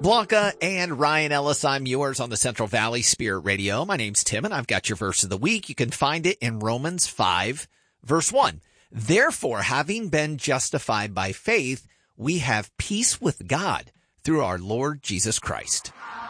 Blanca and Ryan Ellis, I'm yours on the Central Valley Spirit Radio. My name's Tim, and I've got your verse of the week. You can find it in Romans 5, verse 1. Therefore, having been justified by faith, we have peace with God through our Lord Jesus Christ.